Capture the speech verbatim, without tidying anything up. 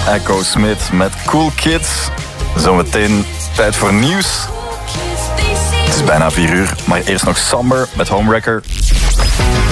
Echo Smith met Cool Kids. Zometeen tijd voor nieuws. Het is bijna vier uur, maar eerst nog Samber met Homewrecker.